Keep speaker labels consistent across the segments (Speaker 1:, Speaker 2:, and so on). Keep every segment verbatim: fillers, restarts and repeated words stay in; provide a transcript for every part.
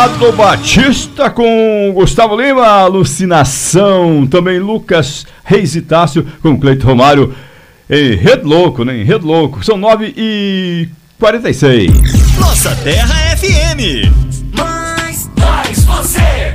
Speaker 1: Pablo Batista com Gustavo Lima, Alucinação. Também Lucas Reis e Tássio com Cleito Romário. Enredo Louco, né? Enredo Louco. São nove e quarenta e seis.
Speaker 2: Nossa Terra F M. Mais, mais você.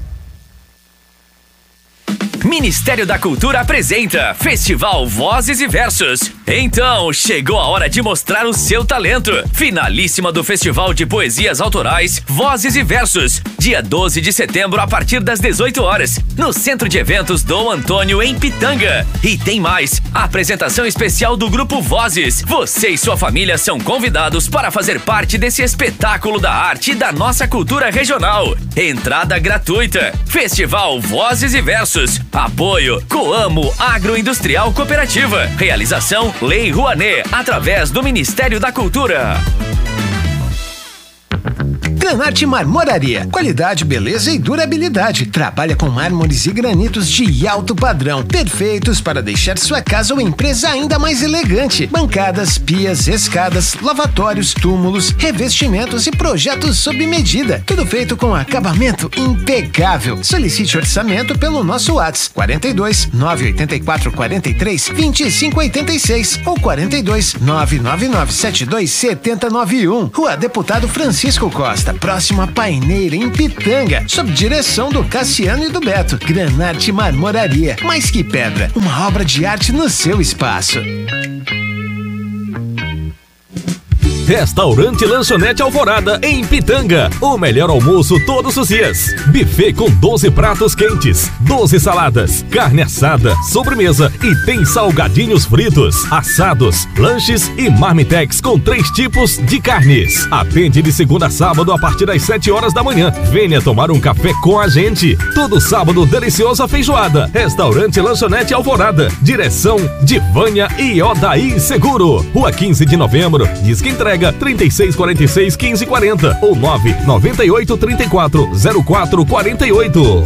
Speaker 2: Ministério da Cultura apresenta Festival Vozes e Versos. Então, chegou a hora de mostrar o seu talento. Finalíssima do Festival de Poesias Autorais Vozes e Versos. Dia doze de setembro, a partir das dezoito horas, no Centro de Eventos Dom Antônio, em Pitanga. E tem mais, a apresentação especial do Grupo Vozes. Você e sua família são convidados para fazer parte desse espetáculo da arte e da nossa cultura regional. Entrada gratuita. Festival Vozes e Versos. Apoio Coamo Agroindustrial Cooperativa. Realização Lei Rouanet, através do Ministério da Cultura.
Speaker 3: Granarte Marmoraria. Qualidade, beleza e durabilidade. Trabalha com mármores e granitos de alto padrão, perfeitos para deixar sua casa ou empresa ainda mais elegante. Bancadas, pias, escadas, lavatórios, túmulos, revestimentos e projetos sob medida. Tudo feito com acabamento impecável. Solicite orçamento pelo nosso WhatsApp quarenta e dois, nove oito quatro, quarenta e três, vinte e cinco oitenta e seis ou quarenta e dois, nove nove nove sete dois sete zero nove um. Rua Deputado Francisco Costa, próximo a Paineira, em Pitanga, sob direção do Cassiano e do Beto. Granarte Marmoraria, mais que pedra, uma obra de arte no seu espaço.
Speaker 4: Restaurante Lanchonete Alvorada, em Pitanga. O melhor almoço todos os dias. Buffet com doze pratos quentes, doze saladas, carne assada, sobremesa e tem salgadinhos fritos, assados, lanches e marmitex com três tipos de carnes. Atende de segunda a sábado a partir das sete horas da manhã. Venha tomar um café com a gente. Todo sábado, deliciosa feijoada. Restaurante Lanchonete Alvorada. Direção de Vânia e Odaí Seguro. Rua quinze de novembro. Diz que entrega trinta e seis, quarenta e seis, quinze, quarenta ou nove nove oito, trinta e quatro, zero quatro, quarenta e oito.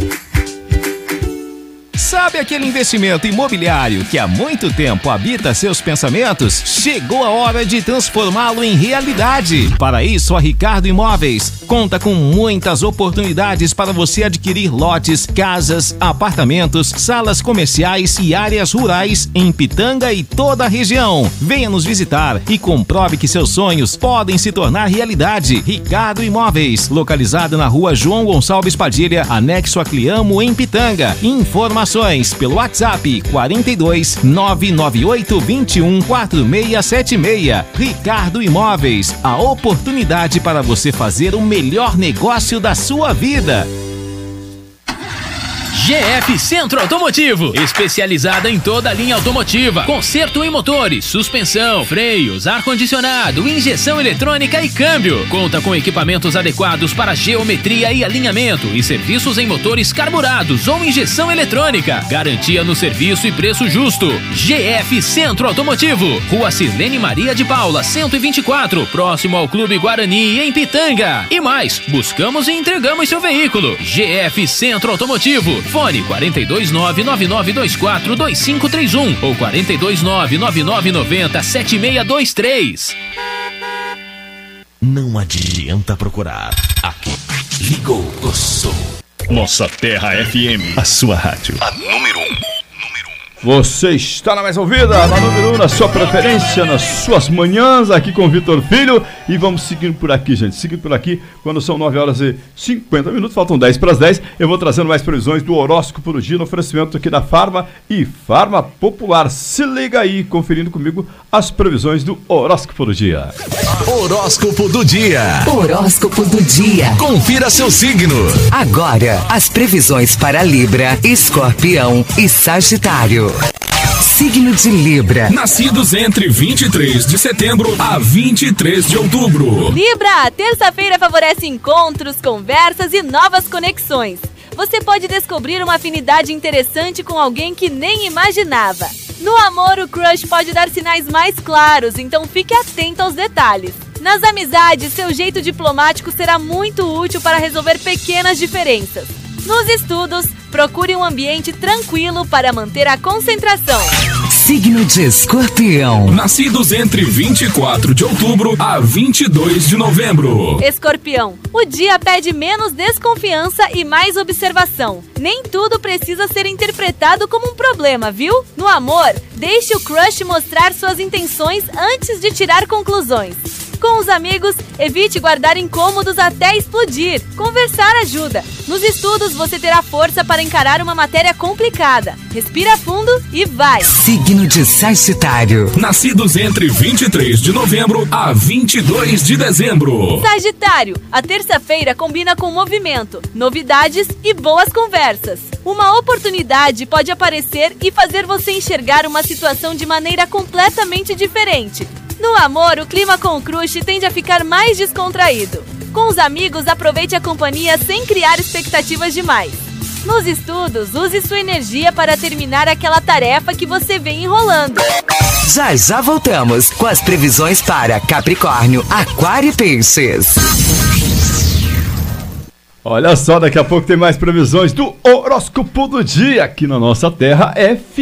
Speaker 5: Sabe aquele investimento imobiliário que há muito tempo habita seus pensamentos? Chegou a hora de transformá-lo em realidade. Para isso, a Ricardo Imóveis conta com muitas oportunidades para você adquirir lotes, casas, apartamentos, salas comerciais e áreas rurais em Pitanga e toda a região. Venha nos visitar e comprove que seus sonhos podem se tornar realidade. Ricardo Imóveis, localizado na rua João Gonçalves Padilha, anexo a Cliamo, em Pitanga. Informações pelo WhatsApp quarenta e dois, nove nove oito, vinte e um, quatro seis sete seis. Ricardo Imóveis, a oportunidade para você fazer o melhor negócio da sua vida.
Speaker 6: G F Centro Automotivo, especializada em toda a linha automotiva, conserto em motores, suspensão, freios, ar-condicionado, injeção eletrônica e câmbio. Conta com equipamentos adequados para geometria e alinhamento e serviços em motores carburados ou injeção eletrônica. Garantia no serviço e preço justo. G F Centro Automotivo, Rua Sirlene Maria de Paula, cento e vinte e quatro, próximo ao Clube Guarani, em Pitanga. E mais, buscamos e entregamos seu veículo. G F Centro Automotivo. Fone quarenta e dois, nove nove nove dois quatro, dois cinco três um ou quarenta e dois, nove nove nove nove zero, sete seis dois três.
Speaker 2: Não adianta procurar. Aqui. Ligou o som.
Speaker 7: Nossa Terra F M. A sua rádio.
Speaker 2: A número um.
Speaker 1: Você está na mais ouvida, na número um, na sua preferência, nas suas manhãs, aqui com o Vitor Filho. E vamos seguindo por aqui, gente. Seguindo por aqui, quando são nove horas e cinquenta minutos, faltam dez para as dez. Eu vou trazendo mais previsões do horóscopo do dia, no oferecimento aqui da Farma e Farma Popular. Se liga aí, conferindo comigo as previsões do horóscopo do dia.
Speaker 2: Horóscopo do dia.
Speaker 8: Horóscopo do dia.
Speaker 2: Confira seu signo.
Speaker 8: Agora, as previsões para Libra, Escorpião e Sagitário. Signo de Libra.
Speaker 9: Nascidos entre vinte e três de setembro a vinte e três de outubro.
Speaker 10: Libra, terça-feira favorece encontros, conversas e novas conexões. Você pode descobrir uma afinidade interessante com alguém que nem imaginava. No amor, o crush pode dar sinais mais claros, então fique atento aos detalhes. Nas amizades, seu jeito diplomático será muito útil para resolver pequenas diferenças. Nos estudos, procure um ambiente tranquilo para manter a concentração.
Speaker 8: Signo de Escorpião.
Speaker 9: Nascidos entre vinte e quatro de outubro a vinte e dois de novembro.
Speaker 10: Escorpião, o dia pede menos desconfiança e mais observação. Nem tudo precisa ser interpretado como um problema, viu? No amor, deixe o crush mostrar suas intenções antes de tirar conclusões. Com os amigos, evite guardar incômodos até explodir. Conversar ajuda. Nos estudos, você terá força para encarar uma matéria complicada. Respira fundo e vai!
Speaker 8: Signo de Sagitário.
Speaker 9: Nascidos entre vinte e três de novembro a vinte e dois de dezembro.
Speaker 10: Sagitário, a terça-feira combina com movimento, novidades e boas conversas. Uma oportunidade pode aparecer e fazer você enxergar uma situação de maneira completamente diferente. No amor, o clima com o crush tende a ficar mais descontraído. Com os amigos, aproveite a companhia sem criar expectativas demais. Nos estudos, use sua energia para terminar aquela tarefa que você vem enrolando.
Speaker 8: Já já voltamos com as previsões para Capricórnio, Aquário e Peixes.
Speaker 1: Olha só, daqui a pouco tem mais previsões do horóscopo do dia aqui na nossa Terra F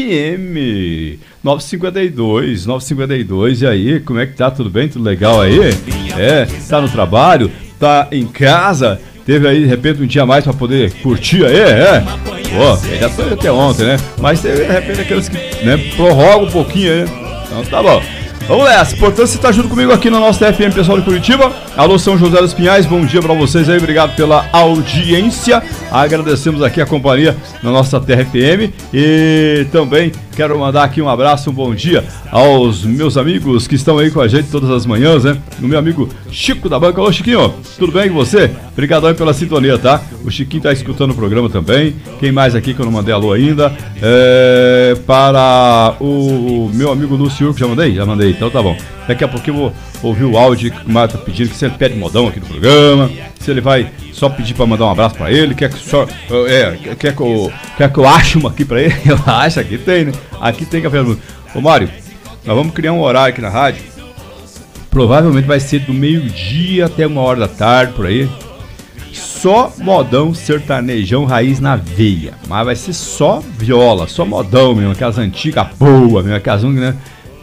Speaker 1: M. nove cinquenta e dois, nove cinquenta e dois, e aí, como é que tá? Tudo bem? Tudo legal aí? É, tá no trabalho? Tá em casa? Teve aí, de repente, um dia a mais pra poder curtir aí? É? Pô, já foi até ontem, né? Mas teve, de repente, aqueles que, né, prorrogam um pouquinho aí, né? Então tá bom. Vamos nessa, portanto você está junto comigo aqui na nossa F M, pessoal de Curitiba. Alô, São José dos Pinhais, bom dia para vocês aí, obrigado pela audiência. Agradecemos aqui a companhia na nossa Terra F M. E também quero mandar aqui um abraço, um bom dia aos meus amigos que estão aí com a gente todas as manhãs, né? O meu amigo Chico da banca. Alô, Chiquinho, tudo bem com você? Obrigado aí pela sintonia, tá? O Chiquinho tá escutando o programa também. Quem mais aqui que eu não mandei alô ainda? É... Para o meu amigo Lúcio, que já mandei? Já mandei. Então tá bom. Daqui a pouquinho eu vou ouvir o áudio que o Mário tá pedindo, que se ele pede modão aqui no programa, se ele vai só pedir pra mandar um abraço pra ele, quer que, só, é, quer que, eu, quer que eu ache uma aqui pra ele, eu acho, aqui tem, né? Aqui tem café do mundo. Ô Mário, nós vamos criar um horário aqui na rádio, provavelmente vai ser do meio-dia até uma hora da tarde, por aí, só modão sertanejão raiz na veia, mas vai ser só viola, só modão mesmo, aquelas antigas boas mesmo, aquelas, né?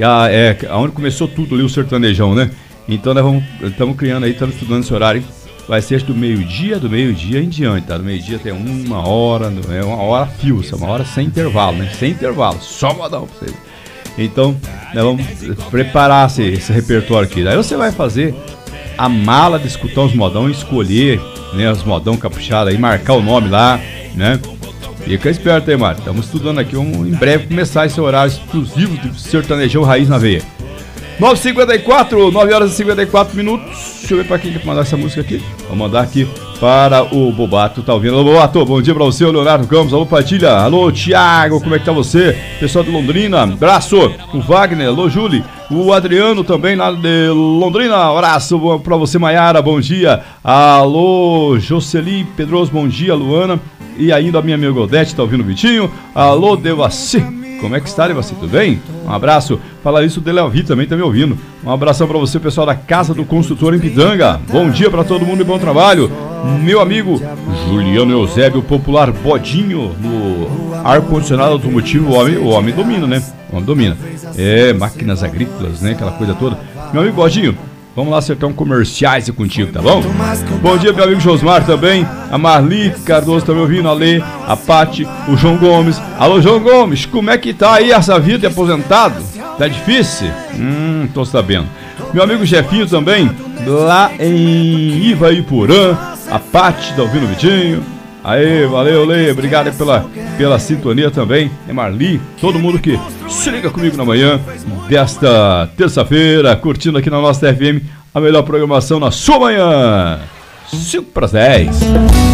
Speaker 1: É, onde começou tudo ali o sertanejão, né? Então nós vamos, estamos criando aí, estamos estudando esse horário, hein? Vai ser do meio-dia, do meio-dia em diante, tá? Do meio-dia até uma hora, é uma hora fio, uma hora sem intervalo, né? Sem intervalo, só modão pra vocês. Então, nós vamos preparar esse, esse repertório aqui. Daí você vai fazer a mala de escutar os modão e escolher, né? Os modão capuchados aí, marcar o nome lá, né? Fica esperto aí, Mário. Estamos estudando aqui, vamos em breve começar esse horário exclusivo de sertanejão raiz na veia. nove e cinquenta e quatro, nove horas e cinquenta e quatro minutos. Deixa eu ver para quem quer mandar essa música aqui. Vou mandar aqui para o Bobato, tá ouvindo? Alô, Bobato, bom dia para você, o Leonardo Campos. Alô, Padilha. Alô, Thiago, como é que tá você? Pessoal de Londrina, abraço. O Wagner, alô, Júlio. O Adriano também lá de Londrina, abraço para você, Maiara, bom dia. Alô, Jocely Pedroso, bom dia, Luana. E ainda a minha amiga Odete, tá ouvindo o Vitinho? Alô, Devaci, como é que está, Devaci, tudo bem? Um abraço. Falar isso, o Delevi também tá me ouvindo. Um abração para você, pessoal da Casa do Construtor em Pitanga. Bom dia para todo mundo e bom trabalho. Meu amigo Juliano Eusébio, popular Bodinho, no ar-condicionado automotivo, o homem, o homem domina, né? O homem domina. É, máquinas agrícolas, né? Aquela coisa toda. Meu amigo Bodinho, vamos lá acertar um comerciais contigo, tá bom? Bom dia, meu amigo Josmar também. A Marli Cardoso tá me ouvindo, a Lê, a Pati, o João Gomes. Alô, João Gomes, como é que tá aí essa vida de aposentado? Tá difícil? Hum, tô sabendo. Meu amigo Jefinho também, lá em Ivaiporã. A Pati tá ouvindo o Vitinho. Aê, valeu, Lê, obrigado pela, pela sintonia também. É Marli, todo mundo que se liga comigo na manhã desta terça-feira, curtindo aqui na nossa T F M a melhor programação na sua manhã. cinco para as dez.